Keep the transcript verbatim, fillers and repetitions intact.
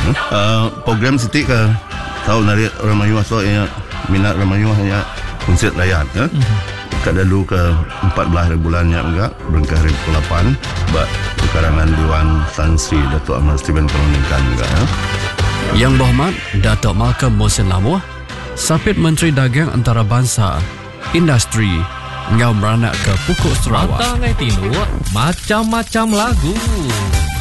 Uh, program Siti ke tahu narik Ramayuah so ya minat Ramayuah ya konsert layar ya. Mm-hmm. Kat dulu ke empat belas bulan yang enggak berengkah hari ke lapan bak pekarangan Dewan Tan Sri Datuk Ahmad Steven Kalonikan enggak ya. Yang Berhormat Datuk Malcolm Mohsin Lamuh, Sapit Menteri Dagang Antarabangsa, Industri, ngau beranak ke Pukuk Sarawak. Matang ai tinu macam-macam lagu.